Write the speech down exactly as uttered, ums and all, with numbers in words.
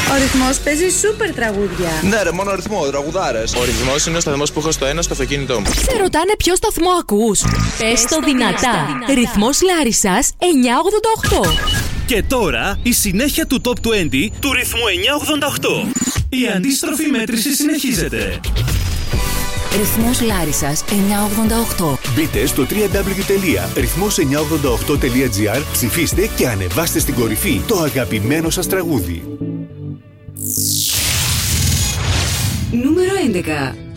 Ο ρυθμός παίζει σούπερ τραγούδια. Ναι, ρε, μόνο ρυθμό, τραγουδάρες. Ο ρυθμός είναι ο σταθμός που έχω στο ένα στο αυτοκίνητό μου. Σε ρωτάνε ποιο σταθμό ακούς. Πες το δυνατά. Ρυθμός Λάρισσας εννιά ογδόντα οκτώ. Και τώρα η συνέχεια του Top είκοσι του ρυθμού εννιά ογδόντα οκτώ. Η αντίστροφη μέτρηση συνεχίζεται. Ρυθμός Λάρισσας εννιά ογδόντα οκτώ. Μπείτε στο double-u double-u double-u τελεία ρυθμός εννιά ογδόντα οκτώ τελεία τζι άρ, ψηφίστε και ανεβάστε στην κορυφή το αγαπημένο σας τραγούδι. Νούμερο έντεκα.